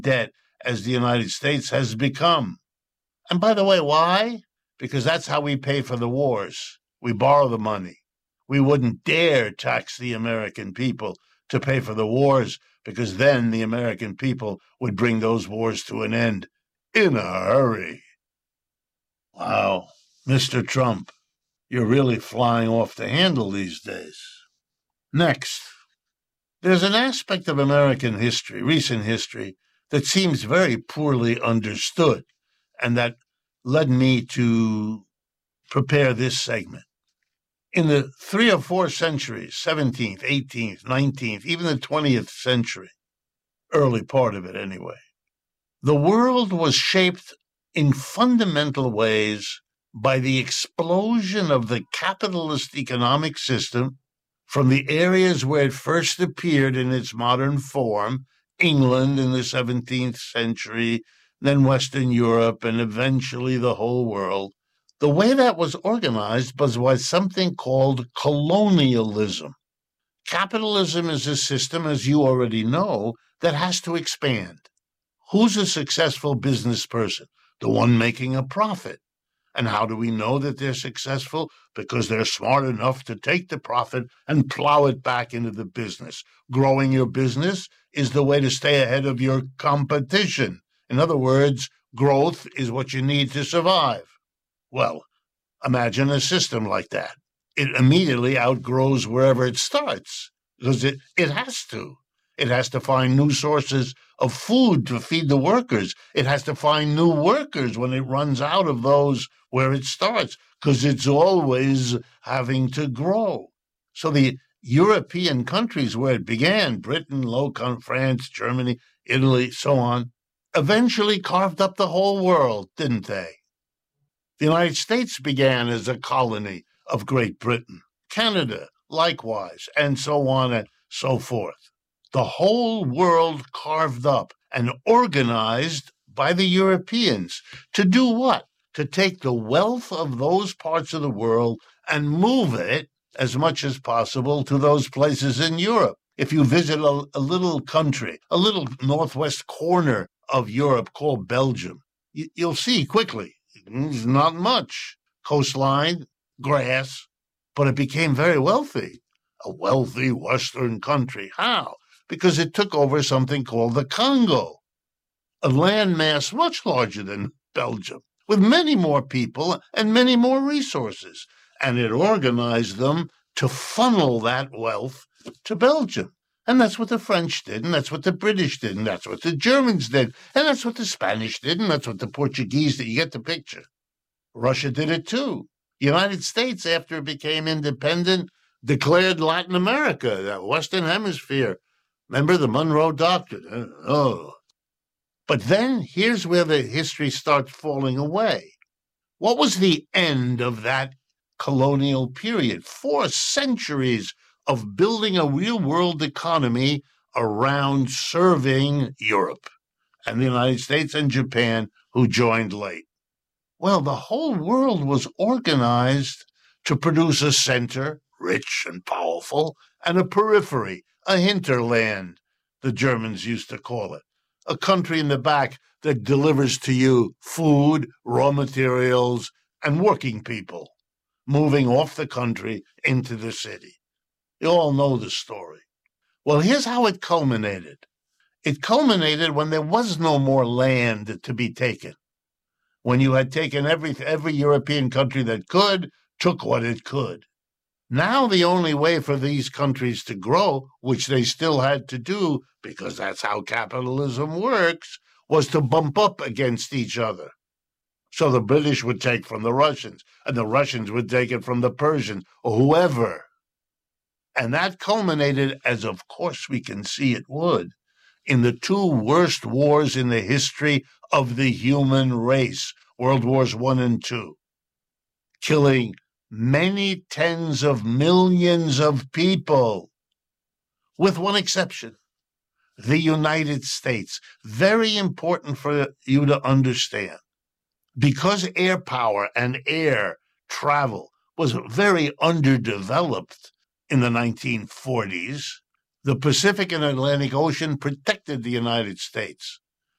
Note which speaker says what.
Speaker 1: debt as the United States has become. And by the way, why? Because that's how we pay for the wars. We borrow the money. We wouldn't dare tax the American people to pay for the wars, because then the American people would bring those wars to an end in a hurry. Wow, Mr. Trump, you're really flying off the handle these days. Next, there's an aspect of American history, recent history, that seems very poorly understood, and that led me to prepare this segment. In the 3 or 4 centuries, 17th, 18th, 19th, even the 20th century, early part of it anyway, the world was shaped in fundamental ways by the explosion of the capitalist economic system from the areas where it first appeared in its modern form, England in the 17th century, then Western Europe, and eventually the whole world. The way that was organized was something called colonialism. Capitalism is a system, as you already know, that has to expand. Who's a successful business person? The one making a profit. And how do we know that they're successful? Because they're smart enough to take the profit and plow it back into the business. Growing your business is the way to stay ahead of your competition. In other words, growth is what you need to survive. Well, imagine a system like that. It immediately outgrows wherever it starts, because it has to. It has to find new sources of food to feed the workers. It has to find new workers when it runs out of those where it starts, because it's always having to grow. So the European countries where it began, Britain, France, Germany, Italy, so on, eventually carved up the whole world, didn't they? The United States began as a colony of Great Britain, Canada, likewise, and so on and so forth. The whole world carved up and organized by the Europeans to do what? To take the wealth of those parts of the world and move it as much as possible to those places in Europe. If you visit a little country, a little northwest corner of Europe called Belgium, you'll see quickly, there's not much. Coastline, grass, but it became very wealthy. A wealthy Western country. How? Because it took over something called the Congo, a landmass much larger than Belgium, with many more people and many more resources. And it organized them to funnel that wealth to Belgium. And that's what the French did, and that's what the British did, and that's what the Germans did, and that's what the Spanish did, and that's what the Portuguese did. You get the picture. Russia did it too. The United States, after it became independent, declared Latin America, the Western Hemisphere. Remember the Monroe Doctrine? But then here's where the history starts falling away. What was the end of that colonial period? 4 centuries of building a real-world economy around serving Europe and the United States and Japan, who joined late. Well, the whole world was organized to produce a center, rich and powerful, and a periphery, a hinterland, the Germans used to call it, a country in the back that delivers to you food, raw materials, and working people, moving off the country into the city. You all know the story. Well, here's how it culminated. It culminated when there was no more land to be taken. When you had taken every European country that could, took what it could. Now the only way for these countries to grow, which they still had to do, because that's how capitalism works, was to bump up against each other. So the British would take from the Russians, and the Russians would take it from the Persians, or whoever. And that culminated, as of course we can see it would, in the 2 worst wars in the history of the human race, World Wars I and II, killing many tens of millions of people, with one exception, the United States. Very important for you to understand. Because air power and air travel was very underdeveloped in the 1940s, the Pacific and Atlantic Ocean protected the United States.